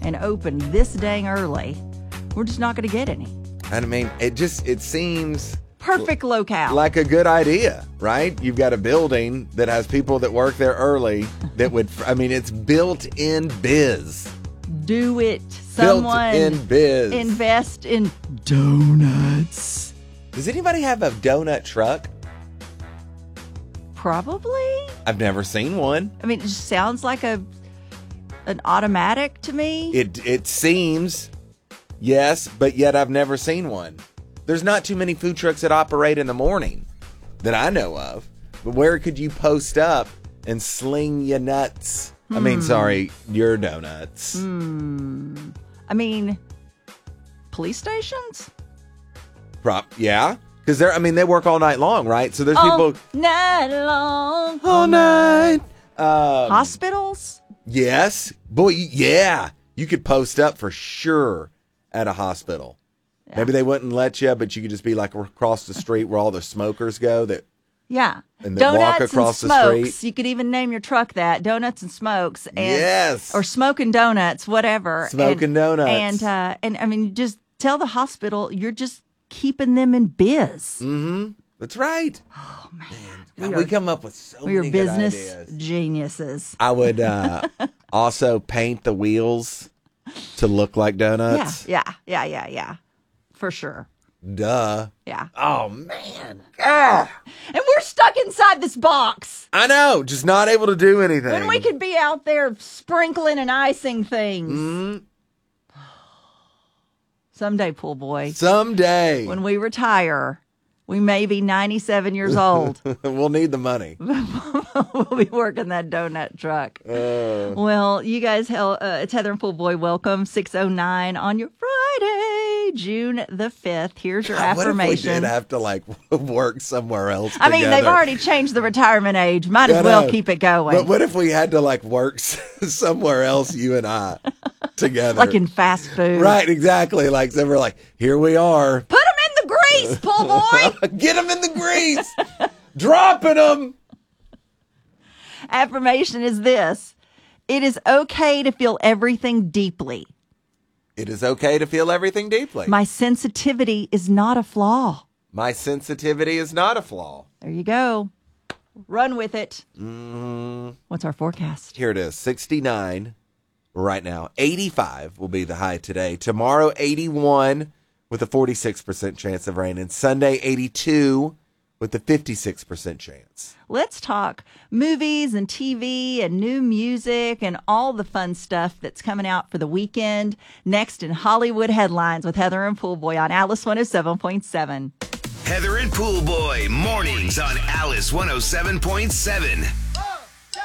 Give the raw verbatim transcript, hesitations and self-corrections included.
and open this dang early, we're just not going to get any. And I mean, it just, it seems... Perfect locale. Like a good idea, right? You've got a building that has people that work there early that would, I mean, it's built in biz. Do it. Someone built in biz. Invest in donuts. Does anybody have a donut truck? Probably. I've never seen one. I mean, it just sounds like a an automatic to me. It it seems, yes, but yet I've never seen one. There's not too many food trucks that operate in the morning that I know of. But where could you post up and sling your nuts? Hmm. I mean, sorry, your donuts. Hmm. I mean, police stations? Prop, yeah. Because they're, I mean, they work all night long, right? So there's all people. night long. All night. Um, Hospitals? Yes. Boy, yeah. You could post up for sure at a hospital. Yeah. Maybe they wouldn't let you, but you could just be like across the street where all the smokers go. That yeah, and donuts walk across and the smokes. street. You could even name your truck that donuts and smokes. And, yes, or smoking donuts, whatever. Smoking and, donuts, and uh, and I mean, just tell the hospital you're just keeping them in biz. Mm-hmm. That's right. Oh man, man we, we are, come up with so we many are business good ideas. Geniuses. I would uh, also paint the wheels to look like donuts. Yeah, yeah, yeah, yeah, yeah, for sure. Duh. Yeah. Oh, man. Ah. And we're stuck inside this box. I know. Just not able to do anything. When we could be out there sprinkling and icing things. Mm-hmm. Someday, pool boy. Someday. When we retire, we may be ninety-seven years old. We'll need the money. We'll be working that donut truck. Uh. Well, you guys, uh, it's Heather and Pool Boy. Welcome. six oh nine on your Friday, June the fifth. Here's your God, affirmation. What if we did have to, like, work somewhere else I mean, together? they've already changed the retirement age. Might as I well know. keep it going. But what if we had to, like, work somewhere else, you and I, together? Like in fast food. Right, exactly. Like, so we're like, here we are. Put them in the grease, Pool Boy. Get them in the grease. Dropping them. Affirmation is this. It is okay to feel everything deeply. It is okay to feel everything deeply. My sensitivity is not a flaw. My sensitivity is not a flaw. There you go. Run with it. Mm. What's our forecast? Here it is. sixty-nine right now. eighty-five will be the high today. Tomorrow, eighty-one with a forty-six percent chance of rain. And Sunday, eighty-two with a fifty-six percent chance. Let's talk movies and T V and new music and all the fun stuff that's coming out for the weekend. Next in Hollywood Headlines with Heather and Pool Boy on Alice one oh seven point seven. Heather and Pool Boy, mornings on Alice one oh seven point seven.